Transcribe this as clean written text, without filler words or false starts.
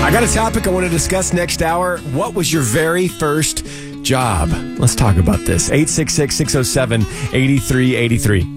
I got a topic I want to discuss next hour. What was your very first job? Let's talk about this. 866-607-8383.